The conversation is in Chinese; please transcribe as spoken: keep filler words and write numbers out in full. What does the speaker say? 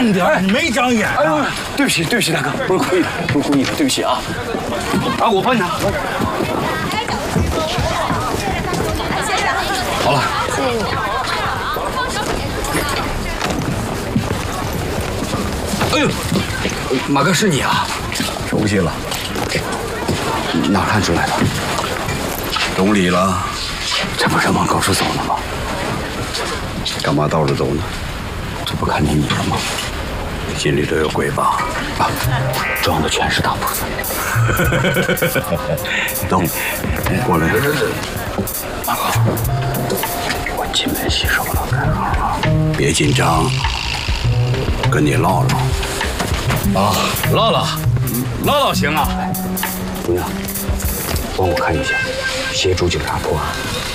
慢点，你没长眼。哎呦， 对不起，对不起，大哥，不是故意的，不是故意的，对不起啊。啊，我帮你拿。好了， 谢谢你。 哎呦，马哥是你啊？ 熟悉了， 哪看出来的？ 懂礼了。 这不是往高处走呢吗？ 干嘛倒着走呢？ 这不看见你了吗？ 心里头有鬼吧？ 啊，装的全是大菩萨。 等，过来。 马哥，我进门洗手了，盖好了。 别紧张，跟你唠唠。 啊，唠唠，唠唠行啊。姑娘，帮我看一下，协助警察破案。